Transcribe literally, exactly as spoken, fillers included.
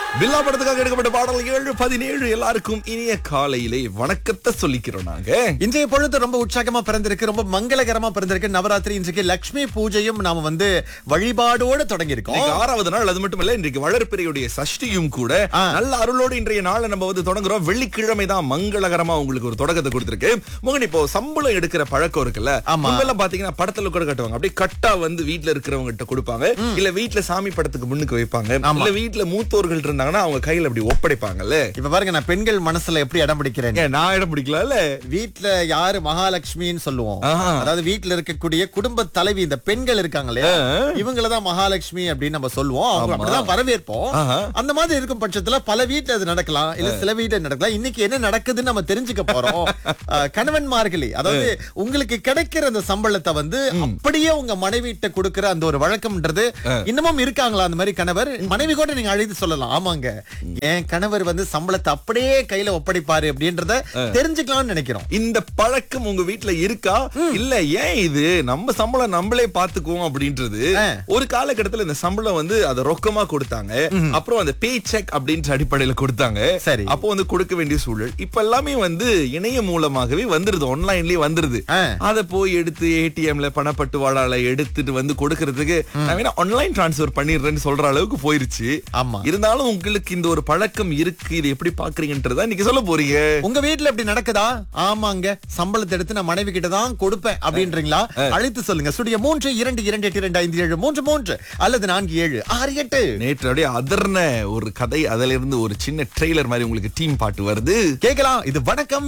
பில்லா படத்துக்காக எடுக்கப்பட்ட பாடல் ஏழு பதினேழு. எல்லாருக்கும் இனிய காலையிலே வணக்கத்தை சொல்லிக்கிறோம் நாங்க. இன்றைய பொழுது ரொம்ப உற்சாகமா பிறந்திருக்கு, ரொம்ப மங்களகரமா பிறந்திருக்கு. நவராத்திரி இன்றைக்கு லட்சுமி பூஜையும் நாம வந்து வழிபாடோட தொடங்கி இருக்கோம். இன்னைக்கு ஆறாவது நாள். அது மட்டும் இல்ல, இன்றைக்கு வளர்பிறையுடைய சஷ்டியும் கூட. ஆ. நல்ல அருளோடு இன்றைய நாளை நம்ம வந்து தொடங்குறோம். வெள்ளிக்கிழமை தான் மங்களகரமா உங்களுக்கு ஒரு தொடக்கத்தை கொடுத்திருக்கு. மகன், இப்போ சம்பளம் எடுக்கிற பழக்கம் இருக்குல்ல, ஆமா. முன்பெல்லாம் பாத்தீங்கன்னா படத்துல கூட கட்டுவாங்க, அப்படியே கட்டா வந்து வீட்டுல இருக்கிறவங்க கிட்ட கொடுப்பாங்க, இல்ல வீட்டுல சாமி படத்துக்கு முன்னுக்கு வைப்பாங்க, ஆமா. இல்ல வீட்டுல மூத்தோர்கள் இருந்தாங்கன்னா அவங்க கையில அப்படி ஒப்படைப்பாங்கல்ல. இப்ப பாருங்க, நான் பெண்கள் மனசுல எப்படி இடம் பிடிக்கிறேன். ஏன் நான் இடம் பிடிக்கல? வீட்டுல யாரு மகாலட்சுமின்னு சொல்லுவோம். ஆஹா. அதாவது வீட்டுல இருக்கக்கூடிய குடும்ப தலைவி, இந்த பெண்கள் இருக்காங்க இல்லையா, இவங்களதான் மகாலட்சுமி அப்படின்னு நம்ம சொல்லுவோம். அவங்க ஆமா. அப்படிதான் வரவேற்போம். ஆஹா. அந்த மாதிரி இருக்கும் பட்சத்துல பல வீட்டுல அது நடக்கலாம், இல்ல சில வீட்டுல நடக்கலாம். இன்னைக்கு என்ன நடக்குதுன்னு நம்ம தெரிஞ்சுக்க போறோம். அஹ், கணவன்மார்களே, அதாவது உங்களுக்கு கிடைக்கிற அந்த சம்பளத்தை வந்து அப்படியே உங்க மனைவிட்ட கொடுக்கிற அந்த ஒரு வழக்கம்ன்றது இன்னமும் இருக்காங்களா? அந்த மாதிரி கணவர் மனைவி கூட நீங்க அழைத்து சொல்லலாம். ஆமாங்க, என் கணவர் வந்து சம்பளத்தை அப்படியே கையில ஒப்படைப்பாரு அப்படின்றத தெரிஞ்சுக்கலாம்னு நினைக்கிறோம். இந்த பழக்கம் உங்க வீட்ல இருக்கா? இல்ல ஏன் இது நம்ம சம்பளம் நம்மளே பாத்துக்குவோம் அப்படின்றது. ஒரு காலகட்டத்துல இந்த சம்பளம் வந்து அத ரொக்கமா கொடுத்தாங்க, அப்புறம் அந்த பே செக் அப்படின்ற அடிப்படையில கொடுத்தாங்க. சரி. அப்போ வந்து கொடுக்க வேண்டிய சூழல். இப்ப எல்லாமே வந்து இணைய மூலமாகவே வந்துருது, ஆன்லைன்லயே வந்துருது. ஆ. அத போய் எடுத்து ஏடிஎம்ல பணப்பட்டுவாளால எடுத்துட்டு வந்து கொடுக்கறதுக்கு நான் வேணா ஆன்லைன் டிரான்ஸ்ஃபர் பண்ணிடுறேன்னு சொல்ற அளவுக்கு போயிருச்சு. ஆமா. இருந்தாலும் உங்களுக்கு இந்த ஒரு பழக்கம் இருக்கு, இது எப்படி பாக்குறீங்கன்றதா இன்னைக்கு சொல்ல போறீங்க. உங்க வீட்டுல இப்படி நடக்குதா? ஆமாங்க, சம்பளத்தை எடுத்து நான் மனைவி கிட்ட தான் கொடுப்பேன் அப்படின்றீங்களா? அழைத்து சொல்லுங்க. ஸ்டுடியோ மூன்று இரண்டு இரண்டு எட்டு இரண்டு ஐந்து ஏழு மூன்று மூன்று அல்லது நான்கு ஏழு ஆறு எட்டு. நேற்று அப்படியே அதர்ன ஒரு கதை, அதுல இருந்து ஒரு சின்ன ட்ரெய்லர் மாதிரி உங்களுக்கு டீம் பாட்டு வருது, கேட்கலாம். இது வணக்கம்